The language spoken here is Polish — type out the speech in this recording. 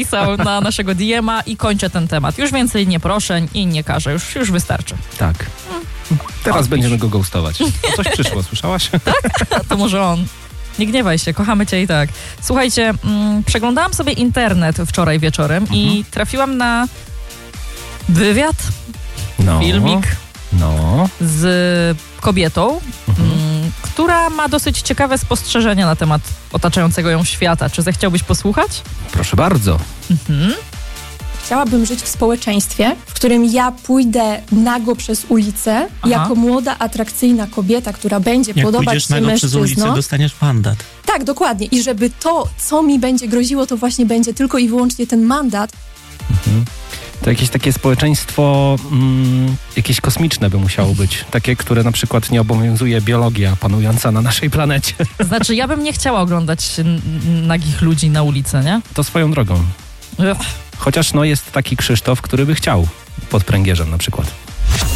napisał na naszego DM-a i kończę ten temat. Już więcej nie proszę i nie każę. Już wystarczy. Tak. Teraz będziemy go ghostować. O, coś przyszło, słyszałaś? Tak? To może on. Nie gniewaj się, kochamy cię i tak. Słuchajcie, przeglądałam sobie internet wczoraj wieczorem i trafiłam na wywiad, filmik z kobietą, która ma dosyć ciekawe spostrzeżenia na temat otaczającego ją świata. Czy zechciałbyś posłuchać? Proszę bardzo. Chciałabym żyć w społeczeństwie, w którym ja pójdę nago przez ulicę jako młoda, atrakcyjna kobieta, która będzie podobać się nago przez ulicę, mężczyznom. dostaniesz mandat. Tak, dokładnie. I żeby to, co mi będzie groziło, to właśnie będzie tylko i wyłącznie ten mandat. To jakieś takie społeczeństwo, jakieś kosmiczne by musiało być. Takie, które na przykład nie obowiązuje biologia panująca na naszej planecie. Znaczy, ja bym nie chciała oglądać nagich ludzi na ulicy, nie? To swoją drogą. Chociaż jest taki Krzysztof, który by chciał pod pręgierzem na przykład.